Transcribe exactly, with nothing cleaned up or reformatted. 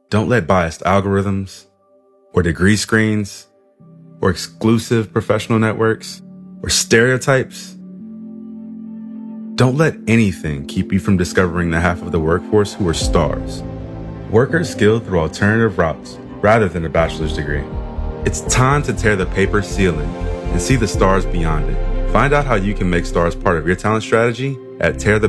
Don't let biased algorithms or degree screens or exclusive professional networks or stereotypes. Don't let anything keep you from discovering the half of the workforce who are stars. Workers skilled through alternative routes rather than a bachelor's degree. It's time to tear the paper ceiling and see the stars beyond it. Find out how you can make stars part of your talent strategy at tear the